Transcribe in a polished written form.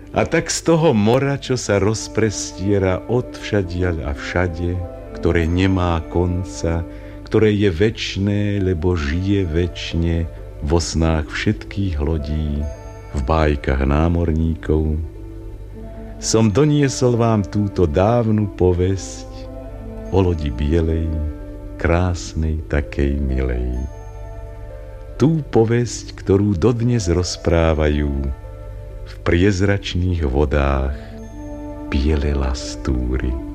A tak z toho mora, čo sa rozprestiera odvšadiaľ a všade, ktoré nemá konca, ktoré je večné, lebo žije večne vo snách všetkých lodí, v bájkach námorníkov, som doniesol vám túto dávnu povesť o lodi bielej, krásnej, takej milej. Tú povesť, ktorú dodnes rozprávajú v priezračných vodách biele lastúry.